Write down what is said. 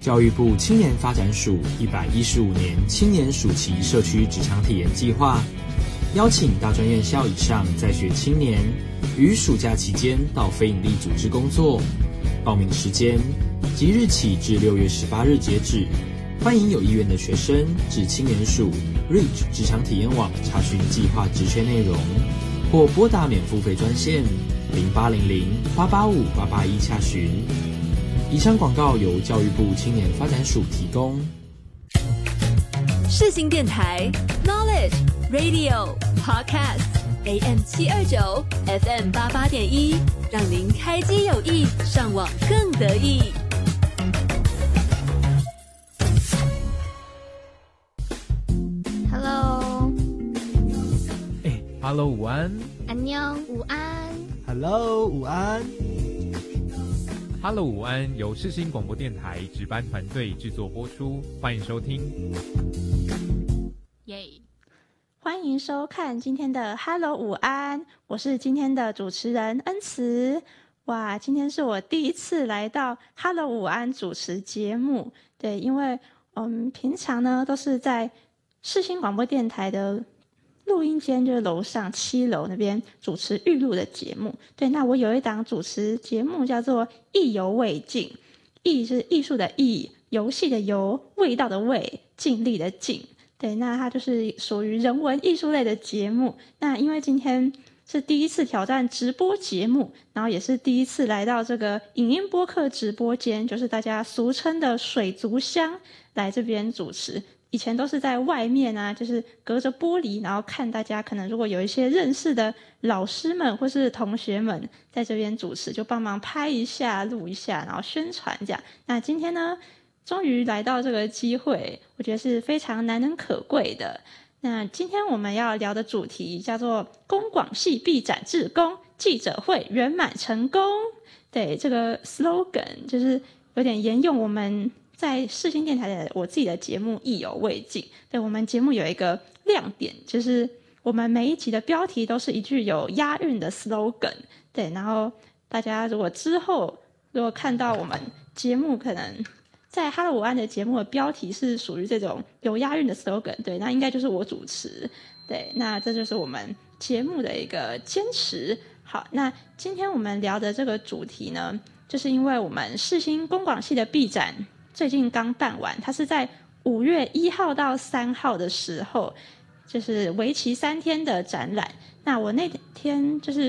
教育部青年发展署115年青年暑期社区职场体验计划，邀请大专院校以上在学青年于暑假期间到非营利组织工作。报名时间即日起至6月18日截止，欢迎有意愿的学生至青年署 REACH 职场体验网查询计划职缺内容，或拨打免付费专线0800-885-881洽询。以上广告由教育部青年发展署提供。 世新电台 Knowledge Radio Podcast AM 729 FM 88.1，让您开机有益，上网更得意。 Hello， 午安。 안녕，午安。 Hello， 午安。 Hello， 午安，由世新广播电台值班团队制作播出，欢迎收听。 耶！ 欢迎收看今天的 Hello 午安，我是今天的主持人恩慈。哇，今天是我第一次来到 Hello 午安主持节目。对，因为平常呢都是在世新广播电台的录音间，就是楼上7楼那边主持预录的节目。对，那我有一档主持节目叫做意犹未尽，艺是艺术的艺，游戏的游，味道的味，尽力的尽。对，那它就是属于人文艺术类的节目。那因为今天是第一次挑战直播节目，然后也是第一次来到这个影音播客直播间，就是大家俗称的水族箱，来这边主持。以前都是在外面啊，就是隔着玻璃，然后看大家可能如果有一些认识的老师们或是同学们在这边主持，就帮忙拍一下、录一下，然后宣传这样。那今天呢，终于来到这个机会，我觉得是非常难能可贵的。那今天我们要聊的主题叫做公广系毕展志工记者会圆满成功。对，这个 slogan 就是有点沿用我们在世新电台的我自己的节目意犹未尽。对，我们节目有一个亮点，就是我们每一集的标题都是一句有押韵的 slogan。对，然后大家如果之后如果看到我们节目可能在 Hello 午安的节目的标题是属于这种有押韵的 slogan， 对，那应该就是我主持。对，那这就是我们节目的一个坚持。好，那今天我们聊的这个主题呢，就是因为我们世新公广系的毕展最近刚办完，它是在5月1号到3号的时候，就是为期3天的展览。那我那天就是